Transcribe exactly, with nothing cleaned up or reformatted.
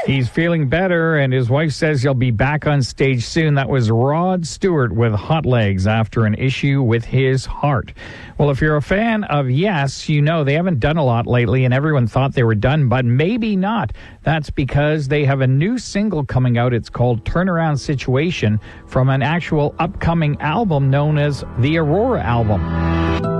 He's feeling better, and his wife says he'll be back on stage soon. That was Rod Stewart with Hot Legs after an issue with his heart. Well, if you're a fan of Yes, you know they haven't done a lot lately, and everyone thought they were done, but maybe not. That's because they have a new single coming out. It's called Turnaround Situation from an actual upcoming album known as the Aurora album.